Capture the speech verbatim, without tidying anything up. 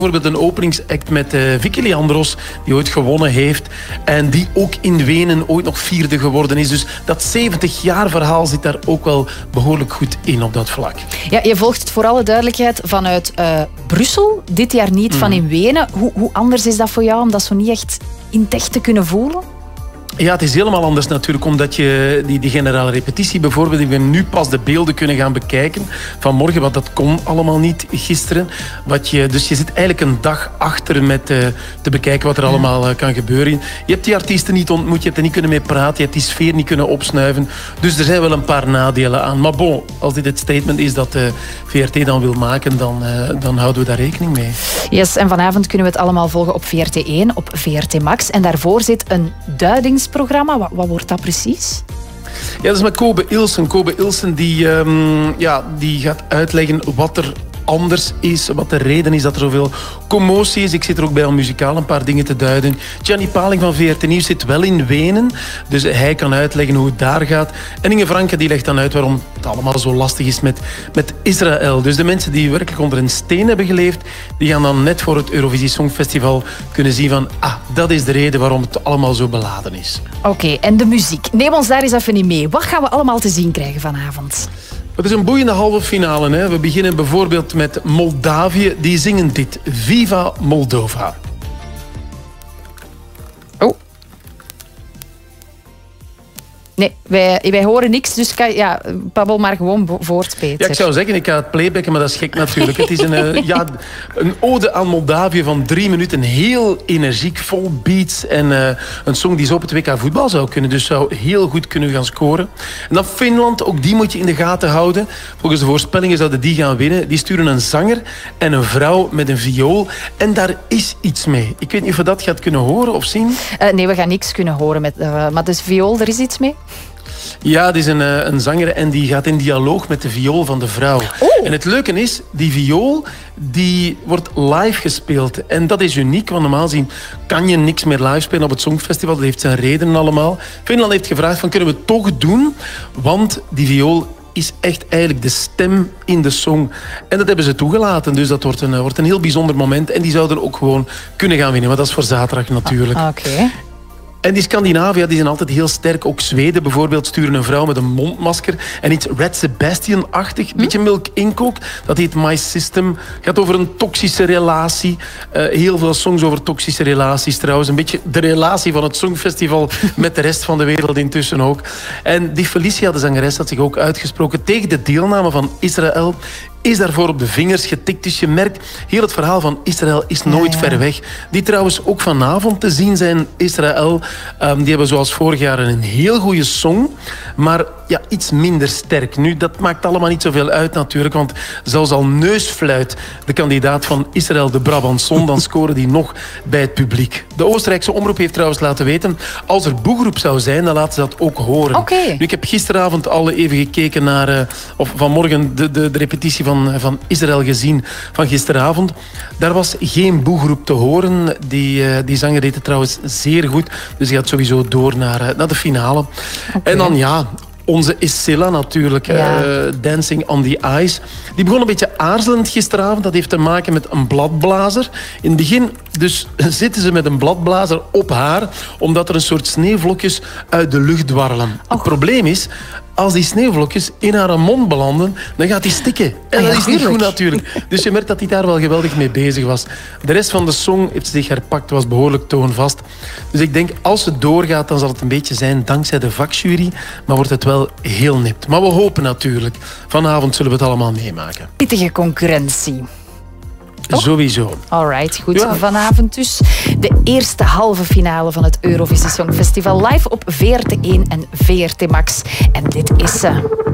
Bijvoorbeeld een openingsact met uh, Vicky Leandros, die ooit gewonnen heeft en die ook in Wenen ooit nog vierde geworden is. Dus dat zeventig jaar verhaal zit daar ook wel behoorlijk goed in op dat vlak. Ja, je volgt het voor alle duidelijkheid vanuit uh, Brussel, dit jaar niet mm. van in Wenen. Hoe, hoe anders is dat voor jou om dat zo niet echt in het echt te kunnen voelen? Ja, het is helemaal anders natuurlijk, omdat je die, die generale repetitie bijvoorbeeld, ik ben nu pas de beelden kunnen gaan bekijken vanmorgen, want dat kon allemaal niet gisteren. Wat je, dus je zit eigenlijk een dag achter met uh, te bekijken wat er allemaal uh, kan gebeuren. Je hebt die artiesten niet ontmoet, je hebt er niet kunnen mee praten, je hebt die sfeer niet kunnen opsnuiven. Dus er zijn wel een paar nadelen aan. Maar bon, als dit het statement is dat de V R T dan wil maken, dan, uh, dan houden we daar rekening mee. Yes, en vanavond kunnen we het allemaal volgen op V R T één, op V R T Max. En daarvoor zit een duidings programma. Wat, wat wordt dat precies? Ja, dat is met Kobe Ilsen. Kobe Ilsen die, um, ja, die gaat uitleggen wat er anders is, wat de reden is dat er zoveel commotie is. Ik zit er ook bij om muzikaal een paar dingen te duiden. Gianni Paling van V R T Nieuws zit wel in Wenen, dus hij kan uitleggen hoe het daar gaat. En Inge Franke die legt dan uit waarom het allemaal zo lastig is met, met Israël. Dus de mensen die werkelijk onder een steen hebben geleefd, die gaan dan net voor het Eurovisie Songfestival kunnen zien van, ah, dat is de reden waarom het allemaal zo beladen is. Oké, okay, en de muziek. Neem ons daar eens even in mee. Wat gaan we allemaal te zien krijgen vanavond? Het is een boeiende halve finale. Hè. We beginnen bijvoorbeeld met Moldavië. Die zingen dit. Viva Moldova. Oh. Nee, wij, wij horen niks, dus kan, ja, babbel maar gewoon voort, Peter. Ja, ik zou zeggen, ik ga het playbacken, maar dat is gek natuurlijk. Het is een, uh, ja, een ode aan Moldavië van drie minuten. Heel energiek, vol beats. En uh, een song die zo op het W K voetbal zou kunnen. Dus zou heel goed kunnen gaan scoren. En dan Finland, ook die moet je in de gaten houden. Volgens de voorspellingen zouden die gaan winnen. Die sturen een zanger en een vrouw met een viool. En daar is iets mee. Ik weet niet of je dat gaat kunnen horen of zien. Uh, nee, we gaan niks kunnen horen. Met, uh, maar dus viool, er is iets mee? Ja, het is een, een zanger en die gaat in dialoog met de viool van de vrouw. Oh. En het leuke is, die viool die wordt live gespeeld. En dat is uniek, want normaal gezien kan je niks meer live spelen op het Songfestival. Dat heeft zijn redenen allemaal. Finland heeft gevraagd van, kunnen we het toch doen? Want die viool is echt eigenlijk de stem in de song. En dat hebben ze toegelaten. Dus dat wordt een, wordt een heel bijzonder moment. En die zouden ook gewoon kunnen gaan winnen. Maar dat is voor zaterdag natuurlijk. Ah, Oké. Okay. En die Scandinavië die zijn altijd heel sterk. Ook Zweden bijvoorbeeld sturen een vrouw met een mondmasker. En iets Red Sebastian-achtig. Een hm? beetje Milk Inc ook. Dat heet My System. Gaat over een toxische relatie. Uh, heel veel songs over toxische relaties trouwens. Een beetje de relatie van het Songfestival met de rest van de wereld intussen ook. En die Felicia, de zangeres, had zich ook uitgesproken tegen de deelname van Israël. Is daarvoor op de vingers getikt. Dus je merkt, heel het verhaal van Israël is nooit ja, ja. ver weg. Die trouwens ook vanavond te zien zijn, Israël. Um, die hebben zoals vorig jaar een heel goede song. Maar ja, iets minder sterk. Nu, dat maakt allemaal niet zoveel uit natuurlijk. Want zelfs al Neusfluit, de kandidaat van Israël, de Brabançon, dan scoren die nog bij het publiek. De Oostenrijkse omroep heeft trouwens laten weten, als er boegeroep zou zijn, dan laten ze dat ook horen. Okay. Nu, ik heb gisteravond al even gekeken naar, uh, of vanmorgen de, de, de repetitie van Van, van Israël gezien van gisteravond. Daar was geen boegeroep te horen. Die, uh, die zanger deed het trouwens zeer goed. Dus die gaat sowieso door naar, uh, naar de finale. Okay. En dan ja, onze Isilla natuurlijk. Ja. Uh, Dancing on the Ice. Die begon een beetje aarzelend gisteravond. Dat heeft te maken met een bladblazer. In het begin dus zitten ze met een bladblazer op haar, omdat er een soort sneeuwvlokjes uit de lucht dwarrelen. Oh. Het probleem is, als die sneeuwvlokjes in haar mond belanden, dan gaat die stikken. En dat is niet goed natuurlijk. Dus je merkt dat hij daar wel geweldig mee bezig was. De rest van de song heeft zich herpakt, was behoorlijk toonvast. Dus ik denk, als het doorgaat, dan zal het een beetje zijn dankzij de vakjury. Maar wordt het wel heel nipt. Maar we hopen natuurlijk. Vanavond zullen we het allemaal meemaken. Pittige concurrentie. Toch? Sowieso. Alright, goed. Ja. Vanavond dus de eerste halve finale van het Eurovisie Songfestival live op V R T één en V R T Max. En dit is ze.